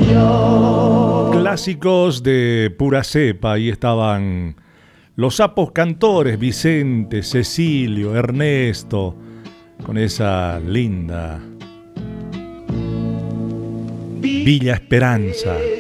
Clásicos de pura cepa, ahí estaban los sapos cantores, Vicente, Cecilio, Ernesto, con esa linda Villa Esperanza.